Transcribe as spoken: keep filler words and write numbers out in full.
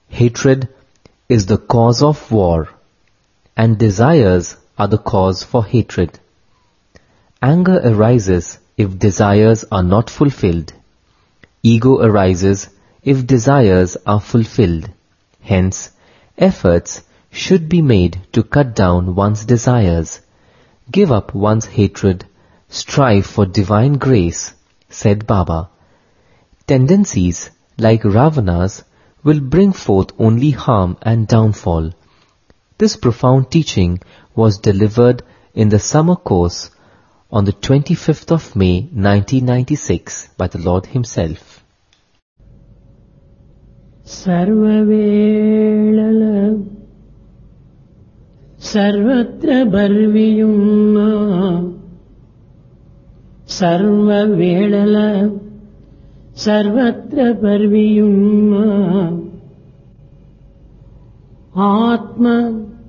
Hatred is the cause of war, and desires are the cause for hatred. Anger arises if desires are not fulfilled. Ego arises if desires are fulfilled. Hence, efforts should be made to cut down one's desires. Give up one's hatred, strive for divine grace, said Baba. Tendencies like Ravana's will bring forth only harm and downfall. This profound teaching was delivered in the summer course on the twenty-fifth of May nineteen ninety-six by the Lord Himself. Sarvavelala Sarvatra Barviyumma Sarvavelala Sarvatra Barviyumma Atma